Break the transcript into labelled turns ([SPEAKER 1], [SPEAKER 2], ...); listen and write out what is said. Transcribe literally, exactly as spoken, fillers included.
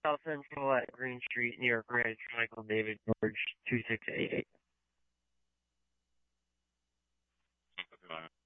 [SPEAKER 1] South Central at Green Street, New York, Ridge, Michael David George, two six eight eight.